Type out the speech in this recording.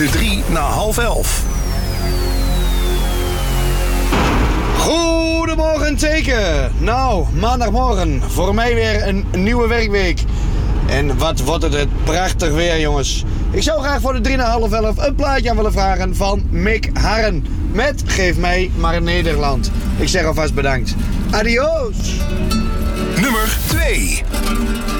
de 3 na half 11. Goedemorgen teken. Nou, maandagmorgen. Voor mij weer een nieuwe werkweek. En wat wordt het prachtig weer, jongens. Ik zou graag voor de 3 na half 11 een plaatje aan willen vragen van Mick Harren. Met Geef mij maar Nederland. Ik zeg alvast bedankt. Adios. Nummer 2.